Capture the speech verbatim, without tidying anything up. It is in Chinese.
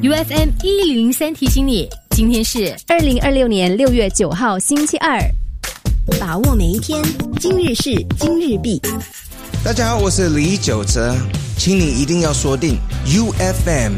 U F M 一零零三提醒你，今天是二零二六年六月九号星期二。 把握每一天，今日事今日毕。 大家好，我是李玖哲，请你一定要锁定 U F M